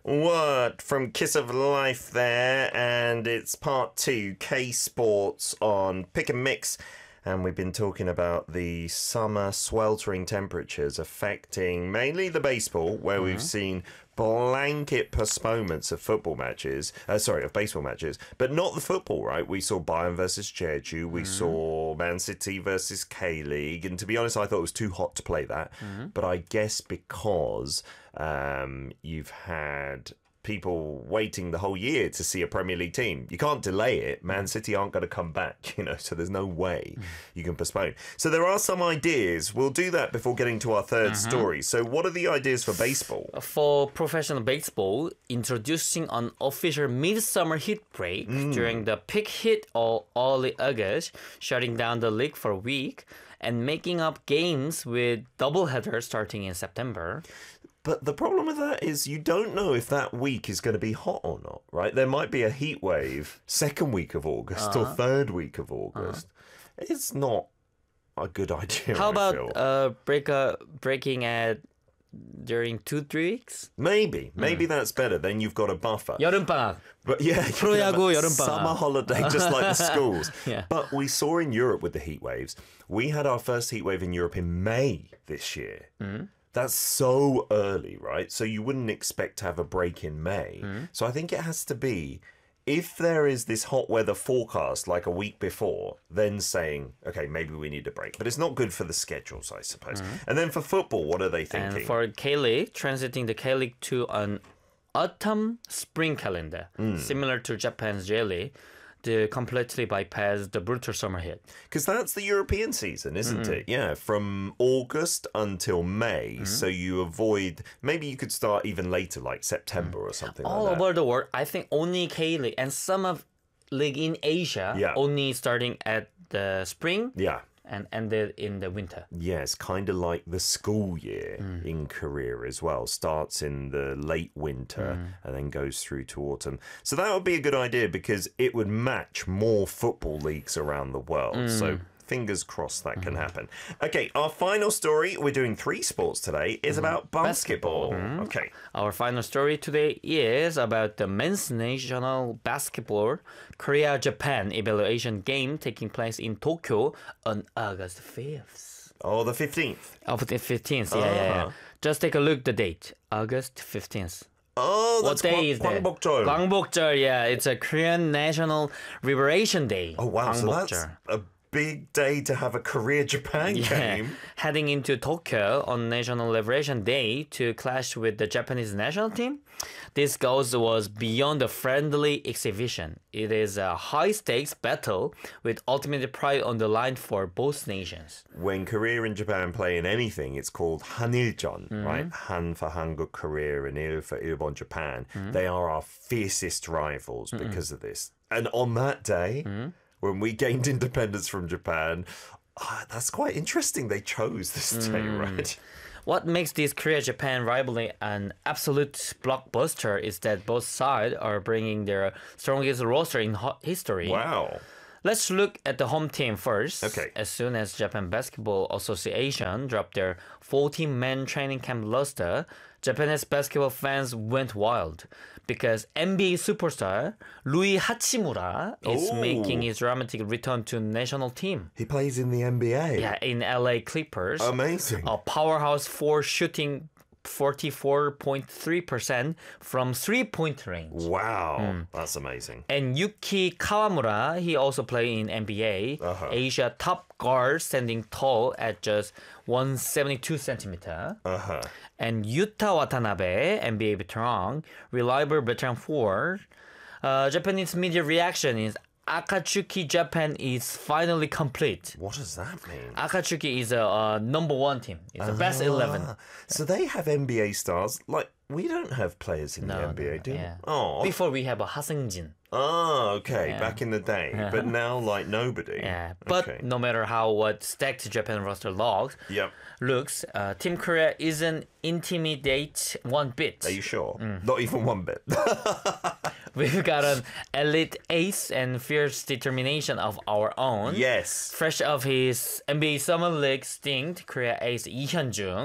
What from Kiss of Life there, and it's part 2, K Sports on Pick and Mix. And we've been talking about the summer sweltering temperatures affecting mainly the baseball, where we've seen blanket postponements of football matches, of baseball matches, but not the football, right? We saw Bayern versus Jeju, we saw Man City versus K-League, and to be honest, I thought it was too hot to play that. But I guess because you've had people waiting the whole year to see a Premier League team. You can't delay it. Man City aren't going to come back, so there's no way you can postpone. So there are some ideas. We'll do that before getting to our third story. So what are the ideas for baseball? For professional baseball, introducing an official midsummer heat break during the peak heat of early August, shutting down the league for a week, and making up games with doubleheaders starting in September. But the problem with that is you don't know if that week is going to be hot or not, right? There might be a heat wave second week of August or third week of August. It's not a good idea. How about breaking at during 2-3 weeks? Maybe that's better. Then you've got a buffer. 여름방학. But yeah, 프로야구 여름방학. summer holiday, just like the schools. Yeah. But we saw in Europe with the heat waves, we had our first heat wave in Europe in May this year. That's so early, right? So you wouldn't expect to have a break in May. So I think it has to be, if there is this hot weather forecast like a week before, then saying, okay, maybe we need a break. But it's not good for the schedules, I suppose. And then for football, what are they thinking? And for K-League, transiting the K-League to an autumn-spring calendar, similar to Japan's J-League, to completely bypass the brutal summer heat. Because that's the European season, isn't it? Yeah, from August until May. So you avoid, maybe you could start even later, like September or something All like that. over the world, I think only K-League and some of league in Asia only starting at the spring Yeah. and ended in the winter. Yes, kind of like the school year in Korea as well. Starts in the late winter and then goes through to autumn. So that would be a good idea because it would match more football leagues around the world. So fingers crossed that can happen. Okay, our final story, we're doing 3 sports today, is about basketball. Okay. Our final story today is about the men's national basketball Korea-Japan evaluation game taking place in Tokyo on August 5th. Oh, the 15th. Of the 15th, yeah. Just take a look at the date, August 15th. Oh, What that's day is that? Gwangbokjeol. Gwangbokjeol, yeah. It's a Korean National Liberation Day. Oh, wow. So that's Gwangbokjeol. a big day to have a Korea-Japan game. Heading into Tokyo on National Liberation Day to clash with the Japanese national team. This goal was beyond a friendly exhibition. It is a high-stakes battle with ultimate pride on the line for both nations. When Korea and Japan play in anything, it's called Haniljeon, right? Han for Hanguk, Korea, and Il for Ilbon, Japan. They are our fiercest rivals because of this. And on that day, when we gained independence from Japan, that's quite interesting. They chose this day, right? What makes this Korea-Japan rivalry an absolute blockbuster is that both sides are bringing their strongest roster in history. Wow. Let's look at the home team first. Okay. As soon as Japan Basketball Association dropped their 14-man training camp roster, Japanese basketball fans went wild because NBA superstar Rui Hachimura is making his dramatic return to national team. He plays in the NBA. Yeah, in LA Clippers. Amazing. A powerhouse for shooting 44.3% from three-point range. Wow. That's amazing. And Yuki Kawamura, he also played in NBA. Asia top guard, standing tall at just 172 centimeter. And Yuta Watanabe, NBA veteran, reliable veteran forward. Japanese media reaction is Akatsuki Japan is finally complete. What does that mean? Akatsuki is a number 1 team. It's the best 11. So they have NBA stars. Like, we don't have players in the NBA, do we? Yeah. Oh. Before we have a Haseungjin. Oh, okay. Back in the day. But now, like, nobody. Yeah. But no matter what stacked Japan roster looks, Team Korea isn't intimidate one bit. Are you sure? Not even one bit. We've got an elite ace and fierce determination of our own. Yes. Fresh off his NBA Summer League stint, Korea ace Lee Hyun-jung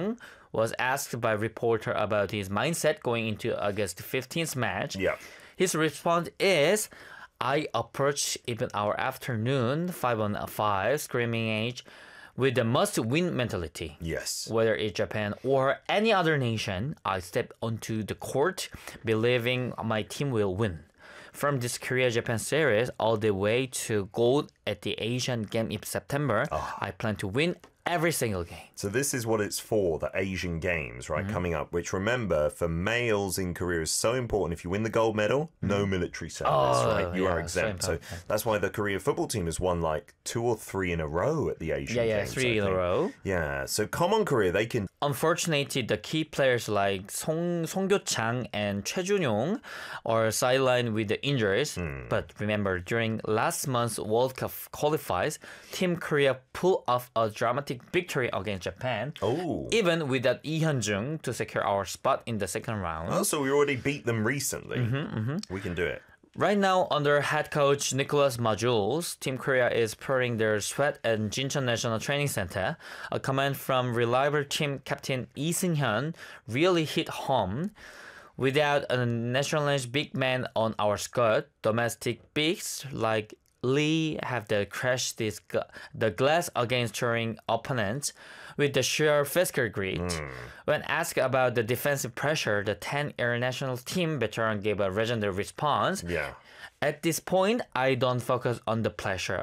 was asked by a reporter about his mindset going into August 15th match. Yeah. His response is, I approach even our afternoon 5-on-5 screaming age with the must-win mentality. Yes. Whether it's Japan or any other nation, I step onto the court believing my team will win. From this Korea-Japan series all the way to gold at the Asian game in September, I plan to win every single game. So this is what it's for, the Asian Games, right, coming up, which remember, for males in Korea is so important. If you win the gold medal, no military service, right? You are exempt. So that's why the Korea football team has won like 2 or 3 in a row at the Asian Games. 3 in a row. Yeah, so come on, Korea, they can... Unfortunately, the key players like Song Kyo-chang and Choi Jun-yong are sidelined with the injuries. But remember, during last month's World Cup qualifiers, Team Korea pulled off a dramatic victory against Japan, even without Lee Hyun-jung to secure our spot in the second round. Oh, so we already beat them recently. We can do it. Right now, under head coach Nicolas Majuls, Team Korea is pouring their sweat at Jincheon National Training Center. A comment from reliable team captain Lee Seung-hyun really hit home. Without a nationalized big man on our squad, domestic bigs like Lee have to crash the glass against touring opponents with the sheer physical grit. When asked about the defensive pressure, the 10-year national team veteran gave a legendary response. Yeah. At this point, I don't focus on the pressure.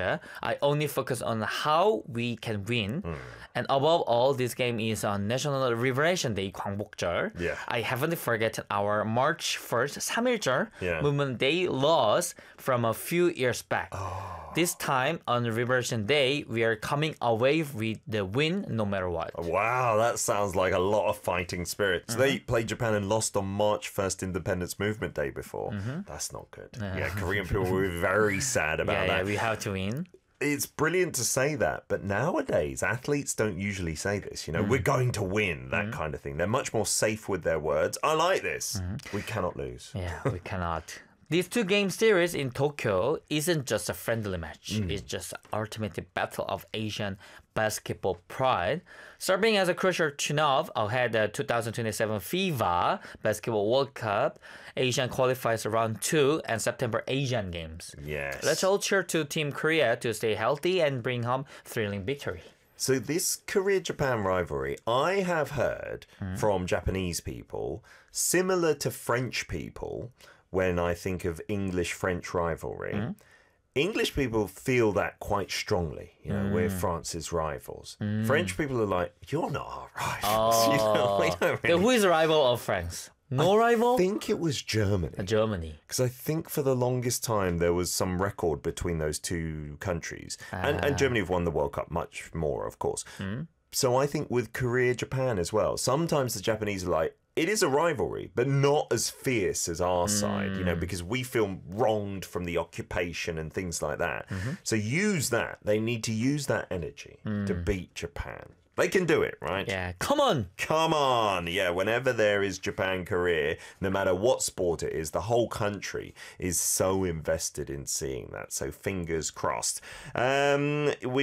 I only focus on how we can win. And above all, this game is on National Liberation Day, 광복절. Yeah. I haven't forgotten our March 1st, 3.1절 Movement Day loss from a few years back. This time, on Liberation Day, we are coming away with the win no matter what. Wow, that sounds like a lot of fighting spirit. So they played Japan and lost on March 1st Independence Movement Day before. That's not good. Yeah, Korean people were very sad about that. Yeah, we have to win. It's brilliant to say that, but nowadays athletes don't usually say this. You know, we're going to win, that kind of thing. They're much more safe with their words. I like this. We cannot lose. Yeah, we cannot. These 2-game series in Tokyo isn't just a friendly match. It's just the ultimate battle of Asian basketball pride. Serving as a crucial tune-up ahead of the 2027 FIBA Basketball World Cup, Asian qualifiers round 2 and September Asian Games. Yes. Let's all cheer to Team Korea to stay healthy and bring home thrilling victory. So this Korea-Japan rivalry, I have heard from Japanese people, similar to French people, when I think of English-French rivalry. English people feel that quite strongly. You know, we're France's rivals. French people are like, you're not our rivals. You know, we don't really... Who is the rival of France? No rival? I think it was Germany. Germany. Because I think for the longest time there was some record between those two countries. And Germany have won the World Cup much more, of course. So I think with Korea, Japan as well, sometimes the Japanese are like, it is a rivalry, but not as fierce as our side, you know, because we feel wronged from the occupation and things like that. So use that. They need to use that energy to beat Japan. They can do it, right? Yeah, come on. Come on. Yeah, whenever there is Japan-Korea, no matter what sport it is, the whole country is so invested in seeing that. So fingers crossed. We